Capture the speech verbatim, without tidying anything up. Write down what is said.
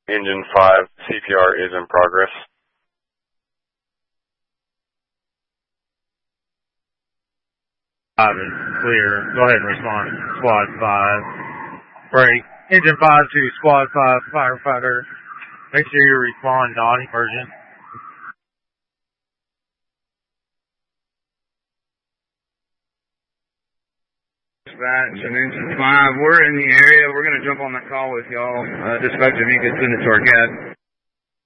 Engine five, C P R is in progress. Five is clear. Go ahead and respond. Squad five. Break. Engine five to Squad five, firefighter. Make sure you respond non-emergent. Dispatch and Engine five, we're in the area. We're going to jump on that call with y'all. Uh, dispatch, if you could send it to our C A D.